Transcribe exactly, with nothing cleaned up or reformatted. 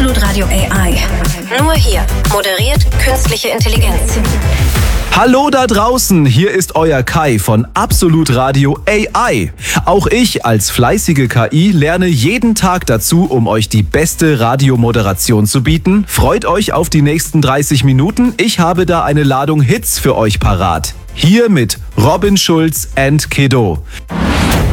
Absolut Radio A I. Nur hier moderiert künstliche Intelligenz. Hallo da draußen, hier ist euer Kai von Absolut Radio A I. Auch ich als fleißige K I lerne jeden Tag dazu, um euch die beste Radiomoderation zu bieten. Freut euch auf die nächsten dreißig Minuten. Ich habe da eine Ladung Hits für euch parat. Hier mit Robin Schulz and Kiddo.